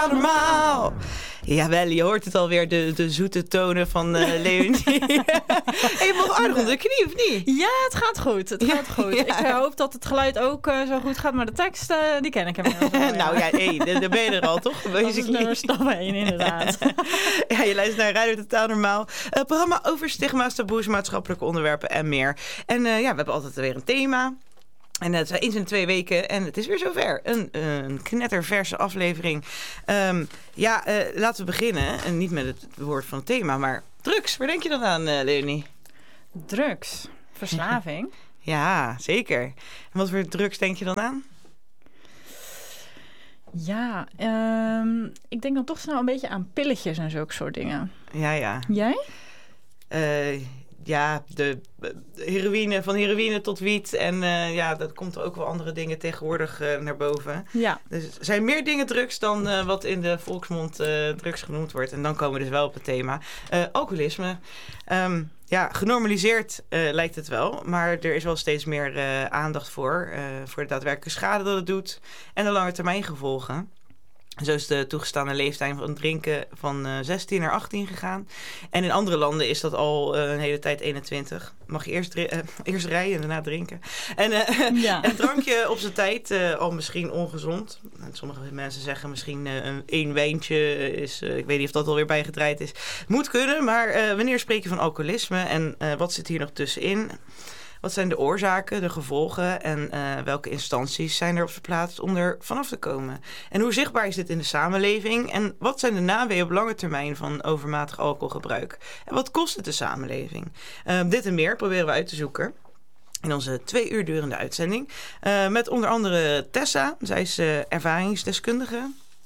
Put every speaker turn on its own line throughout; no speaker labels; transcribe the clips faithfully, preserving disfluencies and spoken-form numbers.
Normaal. Jawel, je hoort het alweer, de, de zoete tonen van uh, Leonie. Hey, je mag aardig onder de knie, of niet?
Ja, het gaat goed. Het gaat goed. Ja. Ik uh, hoop dat het geluid ook uh, zo goed gaat, maar de tekst, uh, die ken ik inmiddels wel.
Nou ja, hey, daar ben je er al, toch?
Dat is nummer stap één, inderdaad.
Ja, je luistert naar Radio Totaal Normaal. Een programma over stigma's, taboes, maatschappelijke onderwerpen en meer. En uh, ja, we hebben altijd weer een thema. En het is eens in twee weken en het is weer zover. Een, een knetterverse aflevering. Um, ja, uh, laten we beginnen. En niet met het woord van het thema, maar drugs. Waar denk je dan aan, uh, Leonie?
Drugs? Verslaving?
Ja, zeker. En wat voor drugs denk je dan aan?
Ja, um, ik denk dan toch snel een beetje aan pilletjes en zulke soort dingen.
Ja, ja.
Jij?
Uh, Ja, de heroïne, van heroïne tot wiet. En uh, ja, dat komt er ook wel andere dingen tegenwoordig uh, naar boven.
Ja.
Dus er zijn meer dingen drugs dan uh, wat in de volksmond uh, drugs genoemd wordt. En dan komen we dus wel op het thema. Uh, alcoholisme. Um, ja, genormaliseerd uh, lijkt het wel. Maar er is wel steeds meer uh, aandacht voor. Uh, voor de daadwerkelijke schade dat het doet. En de lange termijn gevolgen. Zo is de toegestane leeftijd van drinken van uh, zestien naar achttien gegaan. En in andere landen is dat al uh, een hele tijd eenentwintig. Mag je eerst, uh, eerst rijden en daarna drinken. En uh, ja. een drankje op zijn tijd, uh, al misschien ongezond. En sommige mensen zeggen misschien uh, een één wijntje is, uh, ik weet niet of dat alweer bijgedraaid is. Moet kunnen, maar uh, wanneer spreek je van alcoholisme en uh, wat zit hier nog tussenin? Wat zijn de oorzaken, de gevolgen en uh, welke instanties zijn er op verplaatst om er vanaf te komen? En hoe zichtbaar is dit in de samenleving? En wat zijn de naweeën op lange termijn van overmatig alcoholgebruik? En wat kost het de samenleving? Uh, dit en meer proberen we uit te zoeken in onze twee uur durende uitzending. Uh, met onder andere Tessa, zij is uh, ervaringsdeskundige.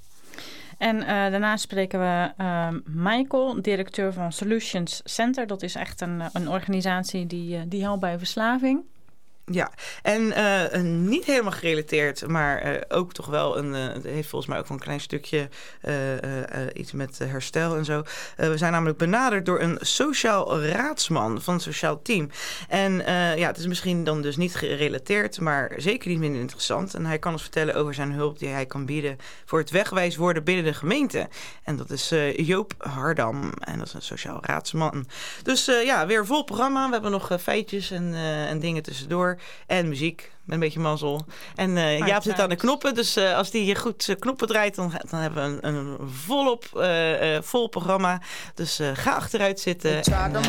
En uh, daarna spreken we uh, Michael, directeur van Solutions Center. Dat is echt een, een organisatie die, uh, die helpt bij verslaving.
Ja, en uh, niet helemaal gerelateerd, maar uh, ook toch wel een, uh, het heeft volgens mij ook wel een klein stukje uh, uh, uh, iets met herstel en zo. Uh, we zijn namelijk benaderd door een sociaal raadsman van het sociaal team. En uh, ja, het is misschien dan dus niet gerelateerd, maar zeker niet minder interessant. En hij kan ons vertellen over zijn hulp die hij kan bieden voor het wegwijs worden binnen de gemeente. En dat is uh, Joop Hardam en dat is een sociaal raadsman. Dus uh, ja, weer vol programma. We hebben nog uh, feitjes en, uh, en dingen tussendoor. En muziek, met een beetje mazzel. En uh, Jaap zit aan de knoppen, dus uh, als die goed uh, knoppen draait, dan, dan hebben we een, een volop uh, uh, vol programma. Dus uh, ga achteruit zitten. En, uh,